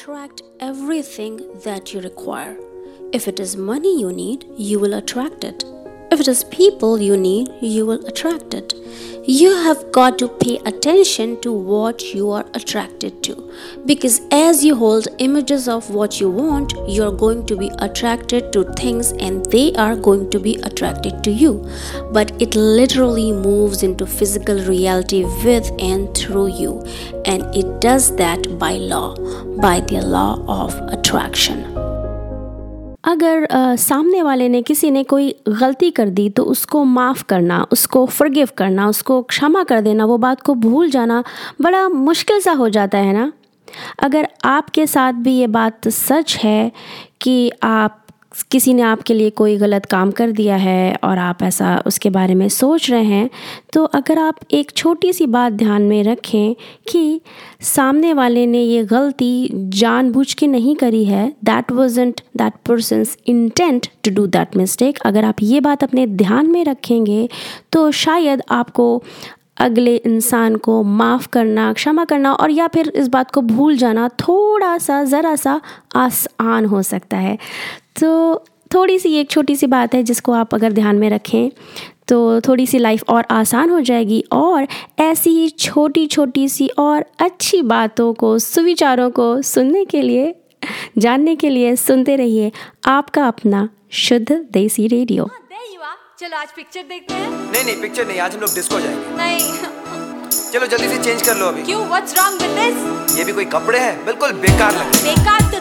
Attract everything that you require. If it is money you need, you will attract it. If it is people you need, you will attract it. You have got to pay attention to what you are attracted to, because as you hold images of what you want, you are going to be attracted to things and they are going to be attracted to you. But it literally moves into physical reality with and through you, and it does that by law, by the law of attraction. अगर सामने वाले ने किसी ने कोई गलती कर दी तो उसको माफ़ करना, उसको फॉरगिव करना, उसको क्षमा कर देना, वो बात को भूल जाना बड़ा मुश्किल सा हो जाता है ना। अगर आपके साथ भी ये बात सच है कि किसी ने आपके लिए कोई गलत काम कर दिया है और आप ऐसा उसके बारे में सोच रहे हैं, तो अगर आप एक छोटी सी बात ध्यान में रखें कि सामने वाले ने ये गलती जानबूझ के नहीं करी है, that wasn't that persons intent to do that mistake. अगर आप ये बात अपने ध्यान में रखेंगे तो शायद आपको अगले इंसान को माफ़ करना, क्षमा करना और या फिर इस बात को भूल जाना थोड़ा सा, ज़रा सा आसान हो सकता है। तो थोड़ी सी एक छोटी सी बात है जिसको आप अगर ध्यान में रखें तो थोड़ी सी लाइफ और आसान हो जाएगी। और ऐसी ही छोटी छोटी सी और अच्छी बातों को, सुविचारों को सुनने के लिए, जानने के लिए सुनते रहिए आपका अपना शुद्ध देसी रेडियो। चलो आज पिक्चर देखते हैं। नहीं पिक्चर नहीं, आज हम लोग डिस्को जाएंगे। नहीं चलो जल्दी से चेंज कर लो अभी। क्यों? What's wrong with this? ये भी कोई कपड़े हैं? बिल्कुल बेकार लग रहे हैं। बेकार तो